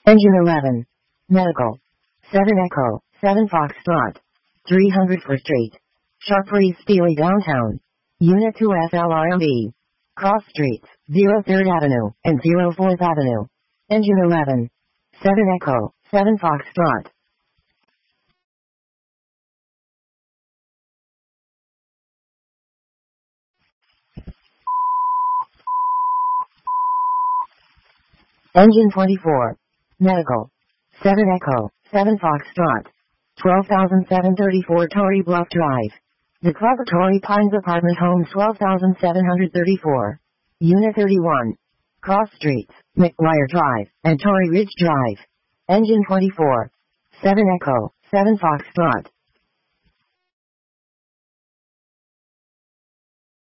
Engine 11. Medical. 7 Echo, 7 Foxtrot. 300 for Street. Sharpreeve Steely Downtown. Unit 2 SLRMB. Cross Streets, 03rd Avenue and 04th Avenue. Engine 11. 7 Echo, 7 Foxtrot. Engine 24. Medical. 7 Echo, 7 Foxtrot. 12,734 Torrey Bluff Drive. The Club Torrey Pines Apartment Home 12,734. Unit 31. Cross Streets, McGuire Drive, and Torrey Ridge Drive. Engine 24. 7 Echo, 7 Foxtrot.